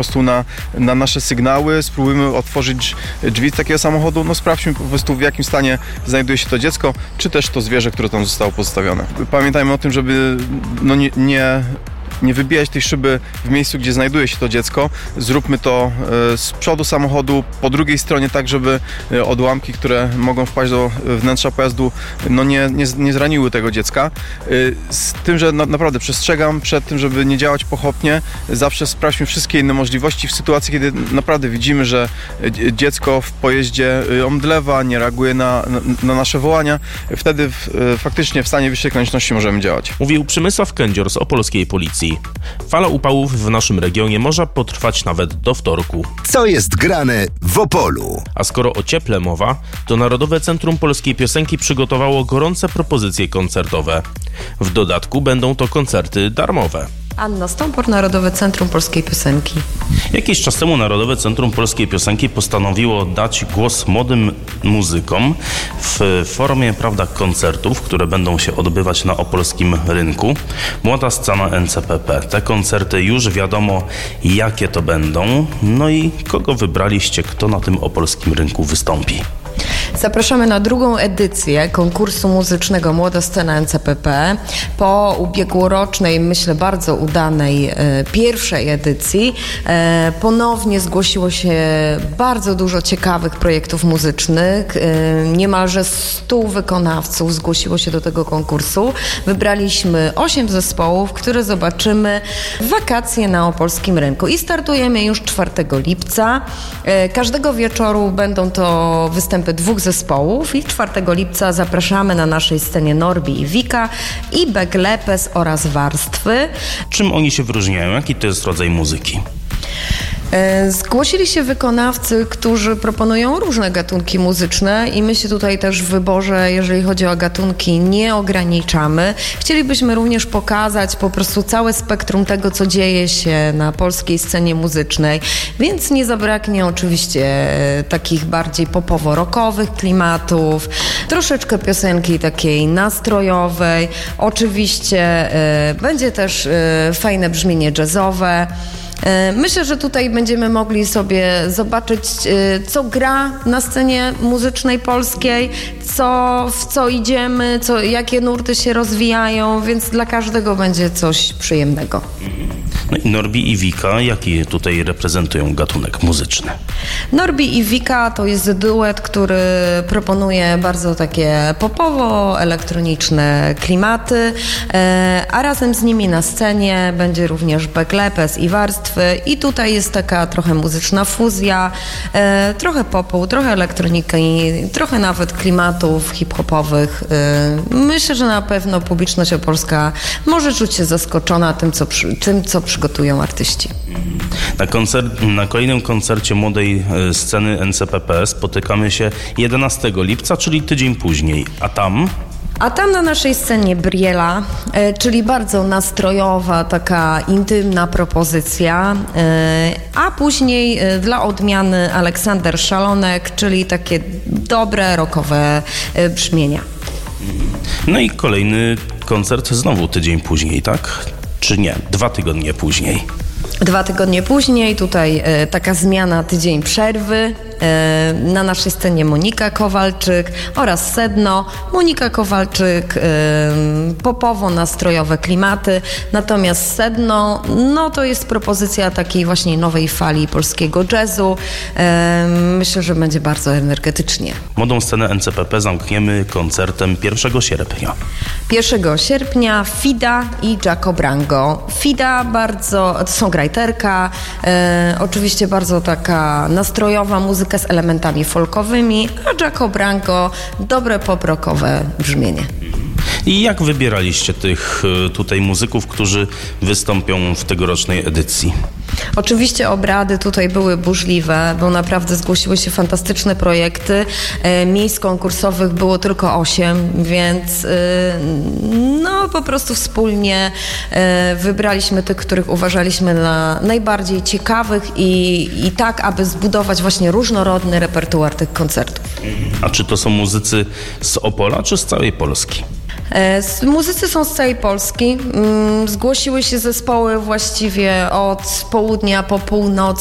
Po prostu na nasze sygnały spróbujmy otworzyć drzwi takiego samochodu, no sprawdźmy po prostu, w jakim stanie znajduje się to dziecko, czy też to zwierzę, które tam zostało pozostawione. Pamiętajmy o tym, żeby nie wybijać tej szyby w miejscu, gdzie znajduje się to dziecko. Zróbmy to z przodu samochodu, po drugiej stronie, tak żeby odłamki, które mogą wpaść do wnętrza pojazdu, nie zraniły tego dziecka. Z tym, że naprawdę przestrzegam przed tym, żeby nie działać pochopnie. Zawsze sprawdźmy wszystkie inne możliwości w sytuacji, kiedy naprawdę widzimy, że dziecko w pojeździe omdlewa, nie reaguje na nasze wołania. Wtedy faktycznie w stanie wyższej konieczności możemy działać. Mówił Przemysław Kędzior z opolskiej policji. Fala upałów w naszym regionie może potrwać nawet do wtorku. Co jest grane w Opolu? A skoro o cieple mowa, to Narodowe Centrum Polskiej Piosenki przygotowało gorące propozycje koncertowe. W dodatku będą to koncerty darmowe. Anna Stąpor, Narodowe Centrum Polskiej Piosenki. Jakiś czas temu Narodowe Centrum Polskiej Piosenki postanowiło dać głos młodym muzykom w formie, koncertów, które będą się odbywać na opolskim rynku. Młoda scena NCPP. Te koncerty już wiadomo, jakie to będą. No i kogo wybraliście, kto na tym opolskim rynku wystąpi? Zapraszamy na drugą edycję konkursu muzycznego Młoda Scena NCPP. Po ubiegłorocznej, myślę, bardzo udanej pierwszej edycji ponownie zgłosiło się bardzo dużo ciekawych projektów muzycznych. Niemalże 100 wykonawców zgłosiło się do tego konkursu. Wybraliśmy 8 zespołów, które zobaczymy w wakacje na opolskim rynku. I startujemy już 4 lipca. Każdego wieczoru będą to występy 2 zespołów i 4 lipca zapraszamy na naszej scenie Norbi i Wika i Beglepes oraz Warstwy. Czym oni się wyróżniają? Jaki to jest rodzaj muzyki? Zgłosili się wykonawcy, którzy proponują różne gatunki muzyczne i my się tutaj też w wyborze, jeżeli chodzi o gatunki, nie ograniczamy. Chcielibyśmy również pokazać po prostu całe spektrum tego, co dzieje się na polskiej scenie muzycznej, więc nie zabraknie oczywiście takich bardziej popowo-rockowych klimatów, troszeczkę piosenki takiej nastrojowej, oczywiście będzie też fajne brzmienie jazzowe. Myślę, że tutaj będziemy mogli sobie zobaczyć, co gra na scenie muzycznej polskiej, w co idziemy, jakie nurty się rozwijają, więc dla każdego będzie coś przyjemnego. No i Norbi i Wika, jaki tutaj reprezentują gatunek muzyczny? Norbi i Wika to jest duet, który proponuje bardzo takie popowo-elektroniczne klimaty, a razem z nimi na scenie będzie również Beglepes i Warstwy i tutaj jest taka trochę muzyczna fuzja, trochę popu, trochę elektroniki, trochę nawet klimatów hip-hopowych. Myślę, że na pewno publiczność opolska może czuć się zaskoczona tym, co przygotują artyści. Na kolejnym koncercie młodej sceny NCPP spotykamy się 11 lipca, czyli tydzień później. A tam na naszej scenie Briela, czyli bardzo nastrojowa, taka intymna propozycja, a później dla odmiany Aleksander Szalonek, czyli takie dobre, rockowe brzmienia. No i kolejny koncert znowu tydzień później, tak? Czy nie? 2 tygodnie później. 2 tygodnie później, tutaj taka zmiana, tydzień przerwy. Na naszej scenie Monika Kowalczyk oraz Sedno. Monika Kowalczyk, popowo-nastrojowe klimaty, natomiast Sedno, no to jest propozycja takiej właśnie nowej fali polskiego jazzu. Myślę, że będzie bardzo energetycznie. Młodą scenę NCPP zamkniemy koncertem 1 sierpnia. 1 sierpnia Fida i Jaco Brango. Fida bardzo, songwriterka, oczywiście bardzo taka nastrojowa muzyka z elementami folkowymi, a Jaco Brango dobre pop-rockowe brzmienie. I jak wybieraliście tych tutaj muzyków, którzy wystąpią w tegorocznej edycji? Oczywiście obrady tutaj były burzliwe, bo naprawdę zgłosiły się fantastyczne projekty. Miejsc konkursowych było tylko 8, więc no po prostu wspólnie wybraliśmy tych, których uważaliśmy na najbardziej ciekawych i tak, aby zbudować właśnie różnorodny repertuar tych koncertów. A czy to są muzycy z Opola, czy z całej Polski? Muzycy są z całej Polski. Zgłosiły się zespoły właściwie od południa po północ